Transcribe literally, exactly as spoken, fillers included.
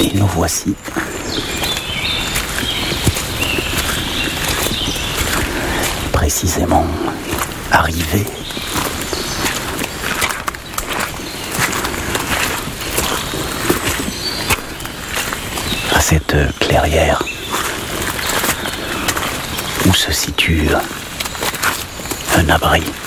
Et nous voici précisément arrivés à cette clairière où se situe un abri.